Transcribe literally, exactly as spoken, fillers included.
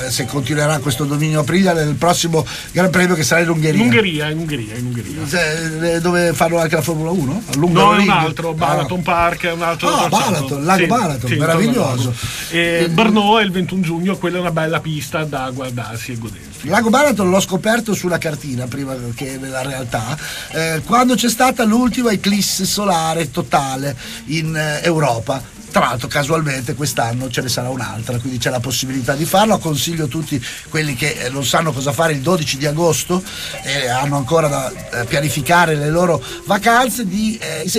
eh, se continuerà questo dominio Aprilia nel prossimo Gran Premio che sarà in Ungheria. In Ungheria, in Ungheria, in Ungheria. Se, dove fanno anche la Formula uno? No, è un altro, Balaton ah. Park, è un altro. Ah, Balaton, Lago sì, Balaton, sì, meraviglioso. E il... Brno è il ventuno giugno, quella è una bella pista da guardarsi e godersi. Lago Balaton l'ho scoperto sulla cartina prima che nella realtà, eh, quando c'è stata l'ultima eclisse solare totale in eh, Europa. Tra l'altro casualmente quest'anno ce ne sarà un'altra, quindi c'è la possibilità di farlo. Consiglio a tutti quelli che non sanno cosa fare il dodici di agosto e hanno ancora da eh, pianificare le loro vacanze di eh,